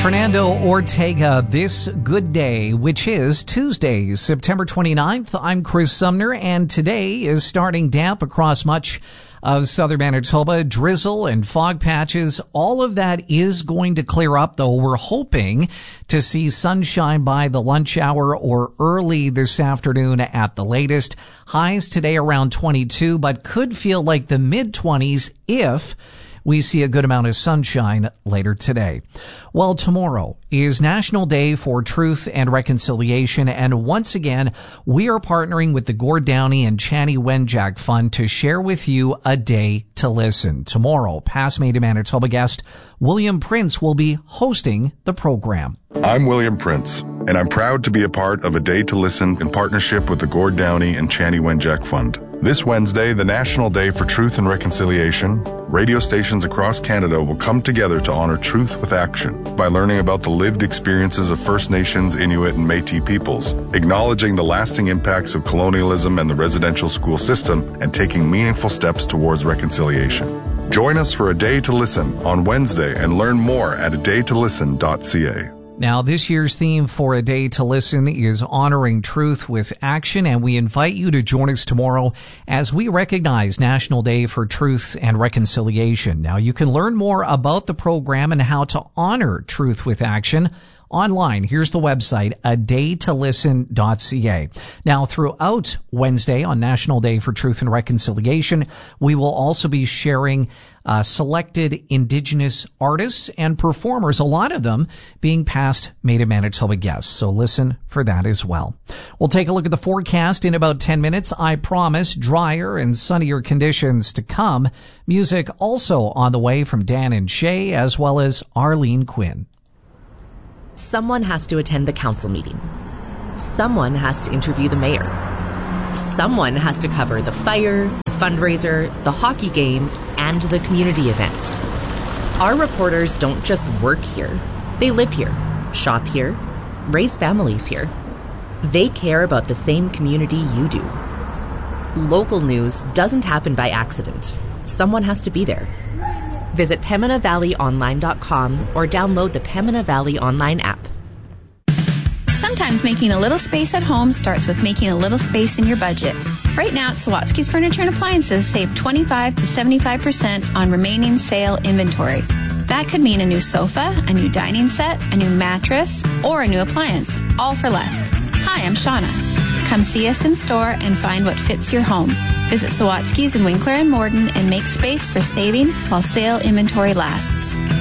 Fernando Ortega, This Good Day, which is Tuesday, September 29th. I'm Chris Sumner, and today is starting damp across much of southern Manitoba. Drizzle and fog patches, all of that is going to clear up, though we're hoping to see sunshine by the lunch hour or early this afternoon at the latest. Highs today around 22, but could feel like the mid-20s if we see a good amount of sunshine later today. Well, tomorrow is National Day for Truth and Reconciliation, and once again, we are partnering with the Gord Downie and Chanie Wenjack Fund to share with you a day to listen. Tomorrow, past Made in Manitoba guest William Prince will be hosting the program. I'm William Prince, and I'm proud to be a part of A Day to Listen in partnership with the Gord Downie and Chanie Wenjack Fund. This Wednesday, the National Day for Truth and Reconciliation, radio stations across Canada will come together to honor truth with action by learning about the lived experiences of First Nations, Inuit, and Métis peoples, acknowledging the lasting impacts of colonialism and the residential school system, and taking meaningful steps towards reconciliation. Join us for A Day to Listen on Wednesday and learn more at adaytolisten.ca. Now, this year's theme for A Day to Listen is honoring truth with action, and we invite you to join us tomorrow as we recognize National Day for Truth and Reconciliation. Now, you can learn more about the program and how to honor truth with action online. Here's the website, adaytolisten.ca. Now, throughout Wednesday on National Day for Truth and Reconciliation, we will also be sharing selected Indigenous artists and performers, a lot of them being past Made in Manitoba guests. So listen for that as well. We'll take a look at the forecast in about 10 minutes. I promise drier and sunnier conditions to come. Music also on the way from Dan and Shay, as well as Arlene Quinn. Someone has to attend the council meeting. Someone has to interview the mayor. Someone has to cover the fire, the fundraiser, the hockey game, and the community event. Our reporters don't just work here. They live here, shop here, raise families here. They care about the same community you do. Local news doesn't happen by accident. Someone has to be there. Visit PembinaValleyOnline.com or download the Pembina Valley Online app. Sometimes making a little space at home starts with making a little space in your budget. Right now at Sawatsky's Furniture and Appliances, save 25 to 75% on remaining sale inventory. That could mean a new sofa, a new dining set, a new mattress, or a new appliance, all for less. Hi, I'm Shauna. Come see us in store and find what fits your home. Visit Sawatsky's in Winkler and Morden and make space for saving while sale inventory lasts.